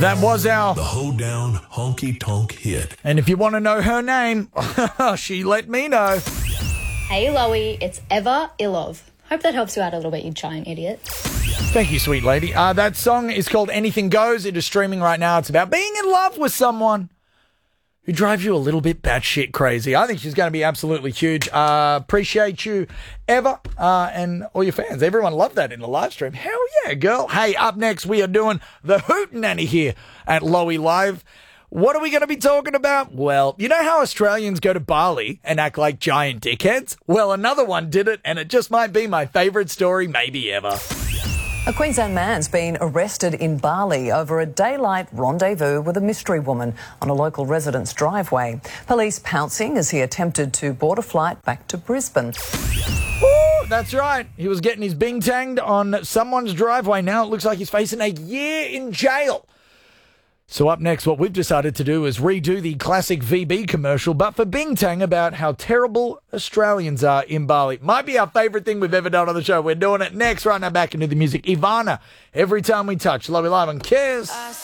That was our The Hoedown Honky Tonk hit. And if you want to know her name, she let me know. Hey, Loey, it's Eva Ilov. Hope that helps you out a little bit, you giant idiot. Thank you, sweet lady. That song is called Anything Goes. It is streaming right now. It's about being in love with someone who drives you a little bit batshit crazy. I think she's going to be absolutely huge. Appreciate you, Eva, and all your fans. Everyone loved that in the live stream. Hell yeah, girl. Hey, up next, we are doing the Hootenanny here at Loey Live. What are we going to be talking about? Well, you know how Australians go to Bali and act like giant dickheads? Well, another one did it, and it just might be my favourite story maybe ever. A Queensland man's been arrested in Bali over a daylight rendezvous with a mystery woman on a local resident's driveway. Police pouncing as he attempted to board a flight back to Brisbane. Ooh, that's right. He was getting his bing-tanged on someone's driveway. Now it looks like he's facing a year in jail. So up next, what we've decided to do is redo the classic VB commercial, but for Bing-Tang, about how terrible Australians are in Bali. Might be our favourite thing we've ever done on the show. We're doing it next. Right now, back into the music. Ivana, Every Time We Touch. Love you live on Kiss.